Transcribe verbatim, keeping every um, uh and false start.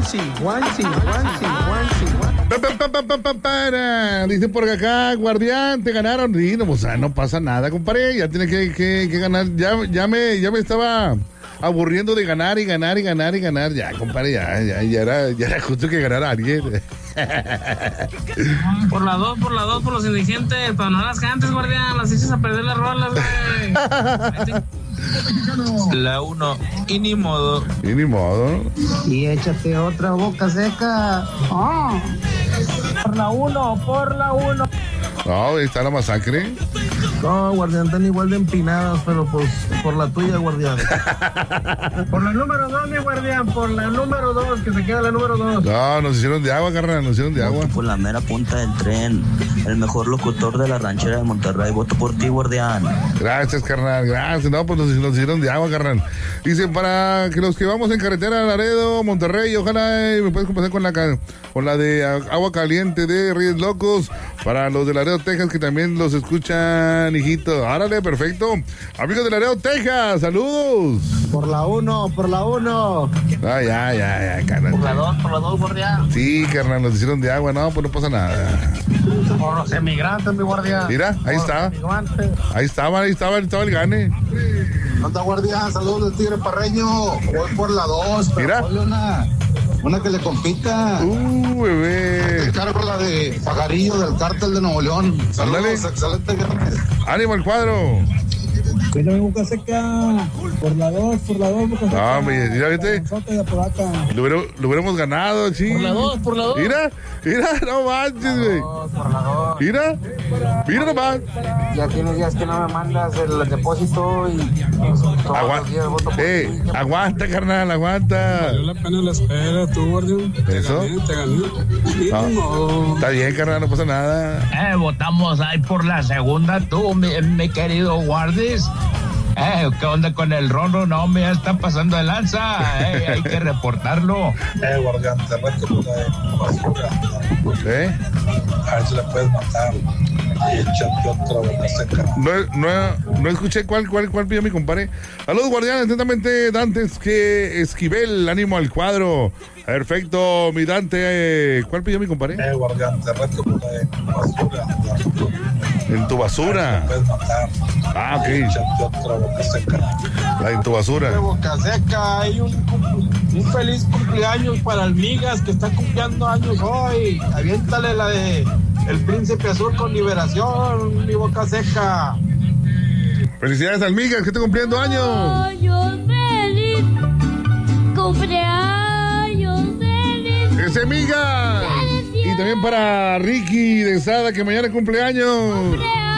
guanchi, guanchi, guanchi, guanchi. Para, dice por acá, guardián, te ganaron. Sí, no, o sea, no pasa nada, compadre. Ya tiene que, que, que ganar. Ya, ya me, ya me estaba aburriendo de ganar y ganar y ganar y ganar. Ya, compadre, ya, ya, ya era, ya era justo que ganara alguien. Por la dos, por la dos, por los indigentes, pero no las cantes, guardián, las echas a perder las rolas, güey. La uno, y ni modo. Y ni modo. Y échate otra boca seca. Oh. Por la uno, por la uno. No, ahí está la masacre. No, guardián, están igual de empinadas, pero pues por la tuya, guardián. Por la número dos, mi guardián, por la número dos, que se queda la número dos. No, nos hicieron de agua, carnal, nos hicieron de agua. Por la mera punta del tren, el mejor locutor de la ranchera de Monterrey. Voto por ti, guardián. Gracias, carnal, gracias. No, pues nos, nos hicieron de agua, carnal. Dice, para que los que vamos en carretera a Laredo, Monterrey, ojalá eh, me puedes comenzar con la, con la de agua caliente de Reyes Locos. Para los de Laredo, Texas, que también los escuchan, hijito. Árale, perfecto. Amigos de Laredo, Texas, saludos. Por la uno, por la uno. Ah, ya, ya, ya, carnal. Por la dos, por la dos, guardián. Sí, carnal, nos hicieron de agua. No, pues no pasa nada. Por los emigrantes, mi guardián. Mira, ahí está. Ahí estaba, ahí estaba, ahí estaba el gane. Anda, guardián, saludos del Tigre Parreño. Voy por la dos, pero Mira. ponle una, una que le compita. Uh, bebé. Te cargo la de Pagarillo del Cártel de Nuevo León. Saludos, Ándale. excelente viernes. Ánimo al cuadro. Cuéntame, boca seca. Por la dos, por la dos, boca seca. No, hombre, mira, viste. Por acá. Lo, hubiera- lo hubiéramos ganado, sí. Por la dos, por la dos. Mira, mira, no manches, güey. Por la dos. Mira, mira nomás. Ya tienes días que no me mandas el depósito y todos Agua- los días voto por Eh, ti. aguanta, carnal, aguanta. Valió la pena la espera, tú, guardián. Te ¿Eso? gané, te gané. Y No. ni modo. Está bien, carnal, no pasa nada. Eh, votamos ahí por la segunda, tú, mi, mi querido Guardis. Eh, ¿qué onda con el ronro? No, me ya está pasando de lanza. Eh, hay que reportarlo. Eh, guardián, te reto por la de basura. ¿Eh? A ver si la puedes matar. Y échate otra boca seca. No, no, no escuché cuál, cuál, cuál pidió mi compadre. Saludos, guardianes, atentamente, Dantes, que Esquivel, ánimo al cuadro. Perfecto, mi Dante. eh, ¿Cuál pidió mi compadre? Eh, guardián, te reto por la de basura. En tu basura. Puedes matar. Ah, ok. Échate otra boca seca. La en tu basura. Boca Seca, hay un, un feliz cumpleaños para Almigas que está cumpliendo años hoy. Aviéntale la de El Príncipe Azul con Liberación, mi Boca Seca. Felicidades, amigas, que estoy cumpliendo años. Años feliz, cumpleaños feliz. ¡Es amiga! Y también para Ricky de Sada, que mañana cumpleaños.